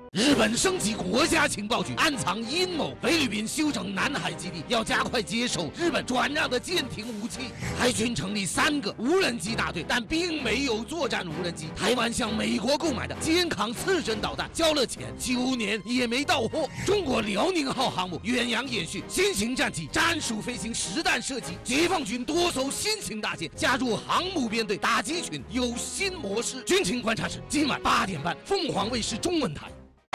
日本升级国家情报局，暗藏阴谋。菲律宾修整南海基地，要加快接收日本转让的舰艇武器。海军成立3个无人机大队，但并没有作战无人机。台湾向美国购买的肩扛刺针导弹，交了钱9年也没到货。中国辽宁号航母远洋演训，新型战机战术飞行实弹射击。解放军多艘新型大舰加入航母编队打击群，有新模式。军情观察室今晚8点半，凤凰卫视中文台。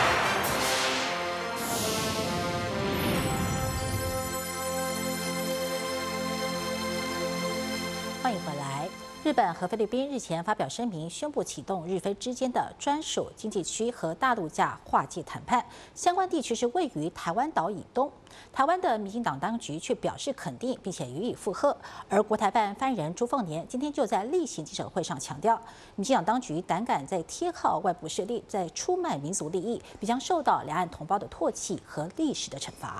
欢迎回来。日本和菲律宾日前发表声明，宣布启动日菲之间的专属经济区和大陆架划界谈判，相关地区是位于台湾岛以东。台湾的民进党当局却表示肯定，并且予以附和。而国台办发言人朱凤莲今天就在例行记者会上强调，民进党当局胆敢在贴靠外部势力，在出卖民族利益，必将受到两岸同胞的唾弃和历史的惩罚。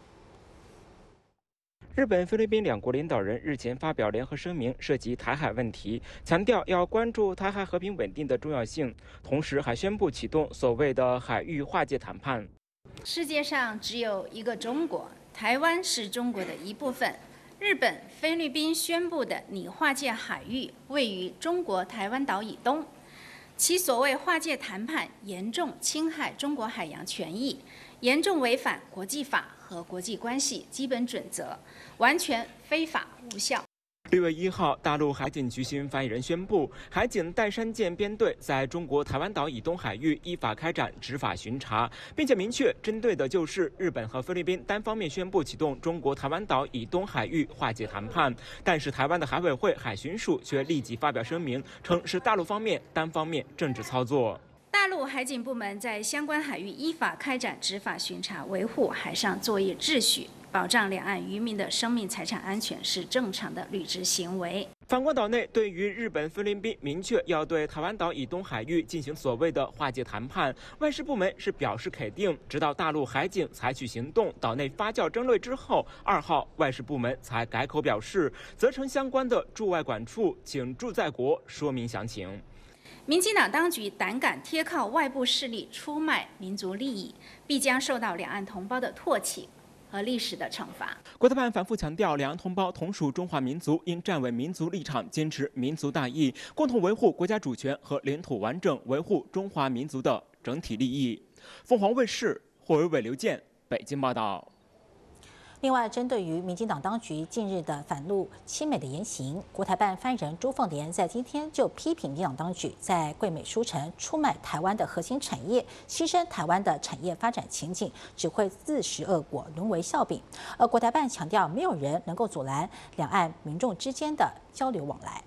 日本、菲律宾两国领导人日前发表联合声明，涉及台海问题，强调要关注台海和平稳定的重要性，同时还宣布启动所谓的海域划界谈判。 世界上只有一个中国，台湾是中国的一部分。日本、菲律宾宣布的拟划界海域位于中国台湾岛以东，其所谓划界谈判严重侵害中国海洋权益，严重违反国际法和国际关系基本准则，完全非法无效。 6月1号，大陆海警局新闻发言人宣布，海警岱山舰编队在中国台湾岛以东海域依法开展执法巡查，并且明确针对的就是日本和菲律宾单方面宣布启动中国台湾岛以东海域划界谈判。但是台湾的海委会海巡署却立即发表声明，称是大陆方面单方面政治操作。 大陆海警部门在相关海域依法开展执法巡查，维护海上作业秩序，保障两岸渔民的生命财产安全是正常的履职行为。 反观岛内，对于日本、菲律宾明确要对台湾岛以东海域进行所谓的划界谈判，外事部门是表示肯定，直到大陆海警采取行动，岛内发酵争论之后，2号外事部门才改口表示，责成相关的驻外管处请驻在国说明详情。 民进党当局胆敢贴靠外部势力出卖民族利益，必将受到两岸同胞的唾弃和历史的惩罚。 国台办反复强调，两岸同胞同属中华民族，应站稳民族立场，坚持民族大义，共同维护国家主权和领土完整，维护中华民族的整体利益。凤凰卫视霍维伟、刘健北京报道。 另外，针对于民进党当局近日的反陆亲美的言行，国台办发言人朱凤莲在今天就批评民进党当局在桂美书城出卖台湾的核心产业，牺牲台湾的产业发展前景，只会自食恶果，沦为笑柄。而国台办强调，没有人能够阻拦两岸民众之间的交流往来。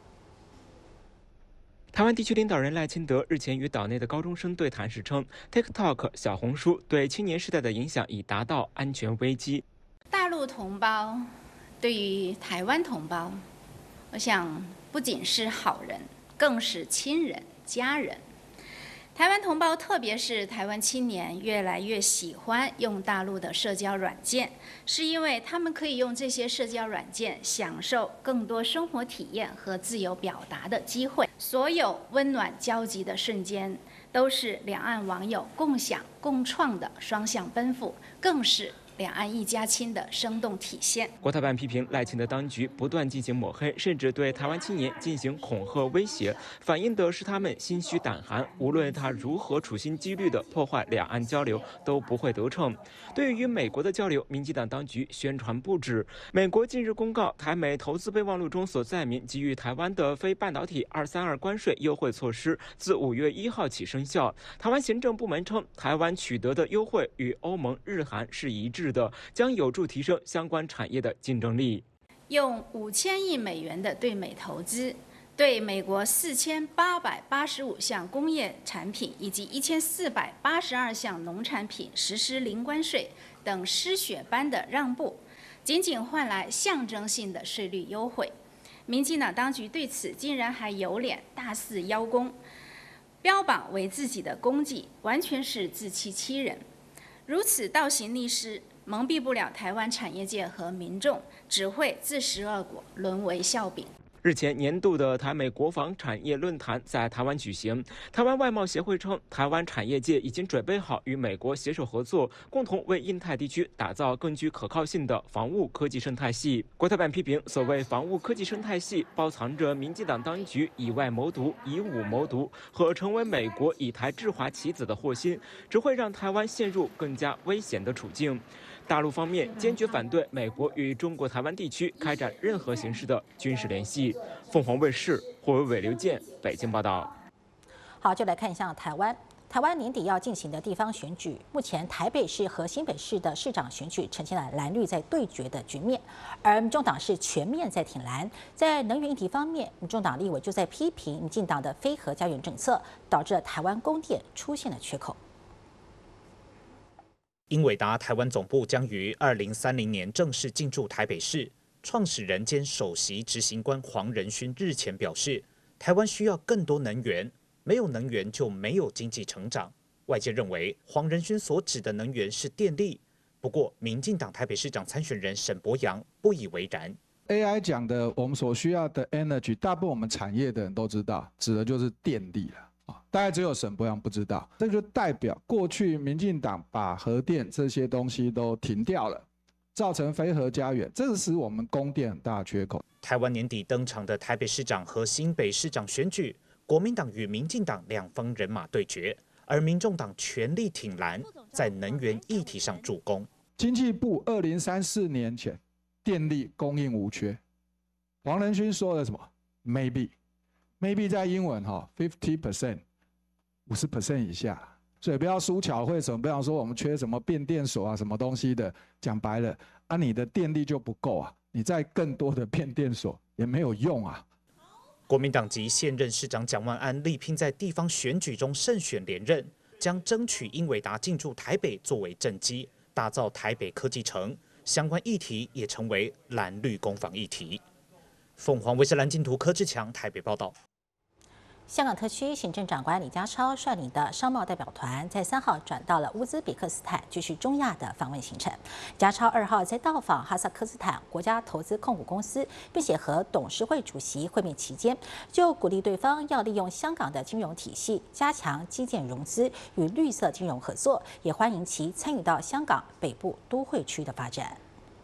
台湾地区领导人赖清德日前与岛内的高中生对谈时称 ，TikTok 小红书对青年世代的影响已达到安全危机。 大陆同胞对于台湾同胞，我想不仅是好人，更是亲人、家人。台湾同胞，特别是台湾青年，越来越喜欢用大陆的社交软件，是因为他们可以用这些社交软件享受更多生活体验和自由表达的机会。所有温暖交集的瞬间，都是两岸网友共享共创的双向奔赴，更是两岸一家亲的生动体现。 国台办批评赖清德当局不断进行抹黑，甚至对台湾青年进行恐吓威胁，反映的是他们心虚胆寒，无论他如何处心积虑地破坏两岸交流，都不会得逞。对于与美国的交流，民进党当局宣传不止。美国近日公告，台美投资备忘录中所载明给予台湾的非半导体232关税优惠措施，自5月1号起生效。台湾行政部门称，台湾取得的优惠与欧盟、日韩是一致的，将有助提升相关产业的竞争力。 用5000亿美元的对美投资，对美国4885项工业产品以及1482项农产品实施零关税等失血般的让步，仅仅换来象征性的税率优惠。民进党当局对此竟然还有脸大肆邀功，标榜为自己的功绩，完全是自欺欺人。如此倒行逆施，蒙蔽不了台湾产业界和民众，只会自食恶果，沦为笑柄。 日日前，年度的台美国防产业论坛在台湾举行。台湾外贸协会称，台湾产业界已经准备好与美国携手合作，共同为印太地区打造更具可靠性的防务科技生态系。国台办批评，所谓防务科技生态系包藏着民进党当局以外谋独、以武谋独和成为美国以台制华棋子的祸心，只会让台湾陷入更加危险的处境。大陆方面坚决反对美国与中国台湾地区开展任何形式的军事联系。凤凰卫视霍维伟、刘健北京报道。 好，就来看一下台湾。台湾年底要进行的地方选举，目前台北市和新北市的市长选举呈现了蓝绿在对决的局面，而民众党是全面在挺蓝。在能源议题方面，民众党立委就在批评民进党的非核家园政策，导致台湾供电出现了缺口。 英伟达台湾总部将于2030年正式进驻台北市。创始人兼首席执行官黄仁勋日前表示，台湾需要更多能源，没有能源就没有经济成长。外界认为黄仁勋所指的能源是电力，不过民进党台北市长参选人沈伯洋不以为然。 AI 讲的我们所需要的 energy， 大部分我们产业的人都知道，指的就是电力了。大概只有沈伯洋不知道，这就代表过去民进党把核电这些东西都停掉了，造成非核家园，这使我们供电很大的缺口。 台湾年底登场的台北市长和新北市长选举，国民党与民进党两方人马对决，而民众党全力挺蓝，在能源议题上助攻。 经济部2034年前电力供应无缺，黄仁勋说了什么 ？Maybe 在英文50%。50% 以下，所以不要输巧会什么，不要说我们缺什么变电所啊，什么东西的。讲白了，你的电力就不够啊，你在更多的变电所也没有用啊。 国民党籍现任市长蒋万安力拼在地方选举中胜选连任，将争取英伟达进驻台北作为政绩，打造台北科技城。相关议题也成为蓝绿攻防议题。凤凰卫视蓝镜图柯志强台北报道。 香港特区行政长官李家超率领的商贸代表团在3号转到了乌兹别克斯坦，继续中亚的访问行程。家超2号在到访哈萨克斯坦国家投资控股公司，并且和董事会主席会面期间，就鼓励对方要利用香港的金融体系加强基建融资与绿色金融合作，也欢迎其参与到香港北部都会区的发展。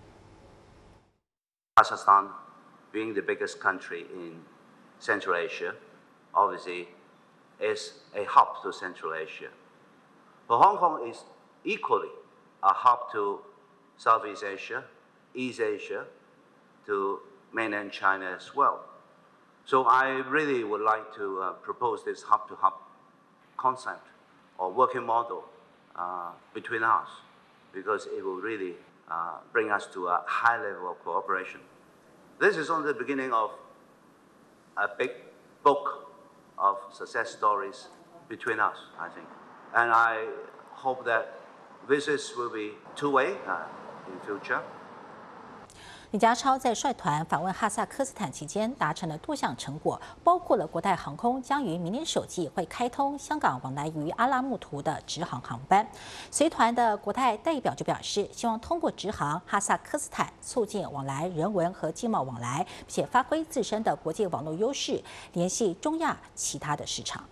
Kazakhstan, being the biggest country in Central Asia,obviously is a hub to Central Asia. But Hong Kong is equally a hub to Southeast Asia, East Asia, to mainland China as well. So I really would like to propose this hub-to-hub concept or working model between us, because it will really bring us to a high level of cooperation. This is only the beginning of a big book of success stories between us, I think. And I hope that visits will be two-way in future. 李家超在率团访问哈萨克斯坦期间，达成了多项成果，包括了国泰航空将于明年首季会开通香港往来于阿拉木图的直航航班。随团的国泰代表就表示，希望通过直航哈萨克斯坦，促进往来人文和经贸往来，并且发挥自身的国际网络优势，联系中亚其他的市场。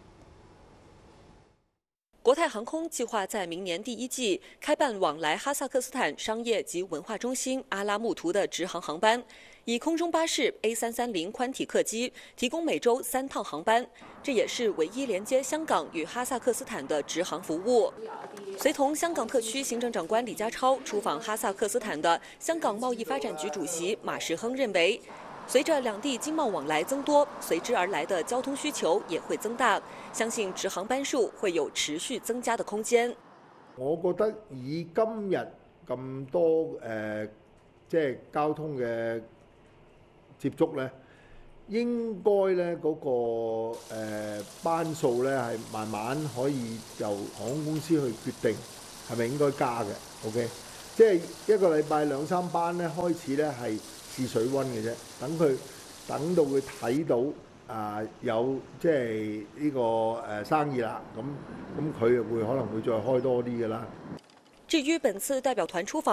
国泰航空计划在明年第1季开办往来哈萨克斯坦商业及文化中心阿拉木图的直航航班，以空中巴士 A330 宽体客机提供每周3趟航班，这也是唯一连接香港与哈萨克斯坦的直航服务。随同香港特区行政长官李家超出访哈萨克斯坦的香港贸易发展局主席马时亨认为，随着两地经贸往来增多，随之而来的交通需求也会增大，相信直航班數會有持續增加的空間。 我覺得以今日咁多即係交通嘅接觸咧，應該咧嗰個班數咧係慢慢可以由航空公司去決定係咪應該加嘅。OK， 即係一個禮拜2、3班咧開始咧係試水溫嘅啫，等到佢睇到有即係呢個生意啦，咁佢會可能會再開多啲嘅啦。 至於本次代表團出訪